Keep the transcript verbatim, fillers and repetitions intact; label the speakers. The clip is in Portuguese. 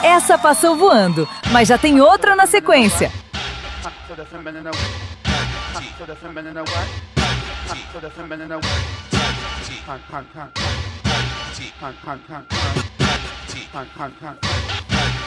Speaker 1: Essa passou voando, mas já tem outra na sequência.